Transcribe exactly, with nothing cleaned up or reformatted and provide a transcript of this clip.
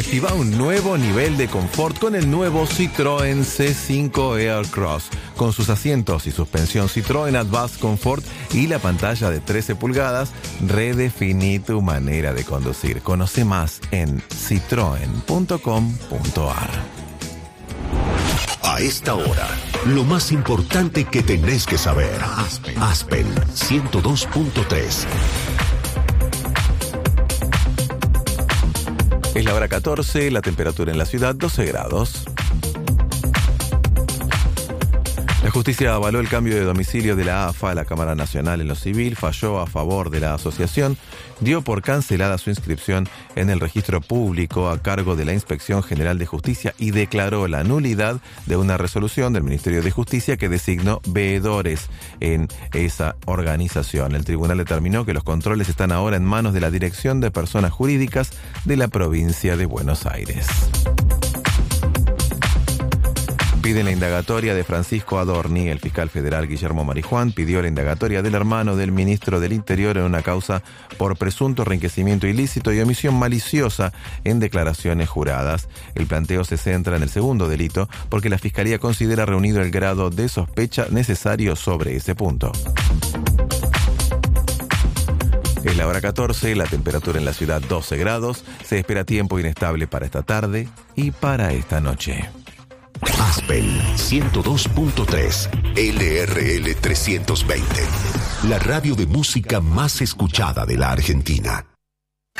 Activa un nuevo nivel de confort con el nuevo Citroën C cinco Aircross. Con sus asientos y suspensión Citroën Advanced Comfort y la pantalla de trece pulgadas, redefiní tu manera de conducir. Conoce más en citroen punto com punto a r. A esta hora, lo más importante que tenés que saber. Aspen, Aspen ciento dos punto tres. Es la hora catorce, la temperatura en la ciudad doce grados. La justicia avaló el cambio de domicilio de la A F A. La Cámara Nacional en lo Civil falló a favor de la asociación, dio por cancelada su inscripción en el registro público a cargo de la Inspección General de Justicia y declaró la nulidad de una resolución del Ministerio de Justicia que designó veedores en esa organización. El tribunal determinó que los controles están ahora en manos de la Dirección de Personas Jurídicas de la provincia de Buenos Aires. Piden la indagatoria de Francisco Adorni. El fiscal federal Guillermo Marijuán pidió la indagatoria del hermano del ministro del Interior en una causa por presunto enriquecimiento ilícito y omisión maliciosa en declaraciones juradas. El planteo se centra en el segundo delito porque la fiscalía considera reunido el grado de sospecha necesario sobre ese punto. Es la hora catorce, la temperatura en la ciudad doce grados. Se espera tiempo inestable para esta tarde y para esta noche. Aspen ciento dos punto tres, L R L trescientos veinte, la radio de música más escuchada de la Argentina.